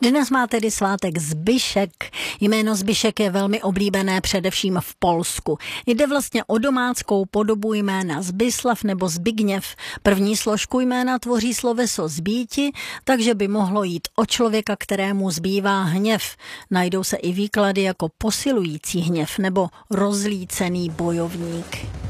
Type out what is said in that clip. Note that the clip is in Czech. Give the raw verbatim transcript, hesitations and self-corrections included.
Dnes má tedy svátek Zbyšek. Jméno Zbyšek je velmi oblíbené především v Polsku. Jde vlastně o domáckou podobu jména Zbyslav nebo Zbigněv. První složku jména tvoří sloveso zbýti, takže by mohlo jít o člověka, kterému zbývá hněv. Najdou se i výklady jako posilující hněv nebo rozlícený bojovník.